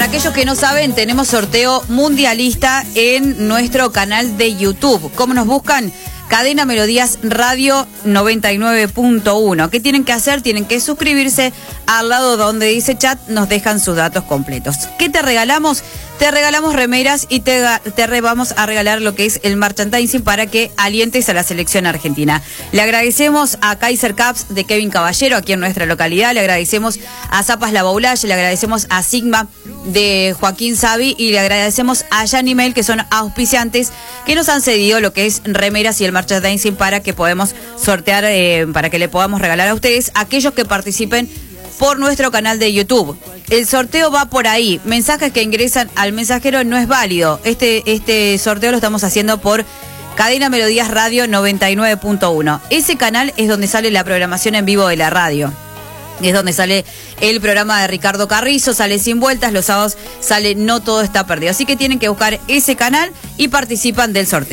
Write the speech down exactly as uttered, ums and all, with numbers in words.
aquellos que no saben, tenemos sorteo mundialista en nuestro canal de YouTube. ¿Cómo nos buscan? Cadena Melodías Radio noventa y nueve punto uno. ¿Qué tienen que hacer? Tienen que suscribirse. Al lado donde dice chat nos dejan sus datos completos. ¿Qué te regalamos? Te regalamos remeras y te, te re vamos a regalar lo que es el merchandising para que alientes a la selección argentina. Le agradecemos a Kaiser Caps de Kevin Caballero aquí en nuestra localidad. Le agradecemos a Zapas La Boulaye, le agradecemos a Sigma de Joaquín Savi y le agradecemos a Yanimel, que son auspiciantes que nos han cedido lo que es remeras y el merchandising para que podamos sortear, eh, para que le podamos regalar a ustedes, aquellos que participen por nuestro canal de YouTube. El sorteo va por ahí. Mensajes que ingresan al mensajero no es válido. Este, este sorteo lo estamos haciendo por Cadena Melodías Radio noventa y nueve punto uno. Ese canal es donde sale la programación en vivo de la radio. Es donde sale el programa de Ricardo Carrizo, sale Sin Vueltas, los sábados sale No Todo Está Perdido. Así que tienen que buscar ese canal y participan del sorteo.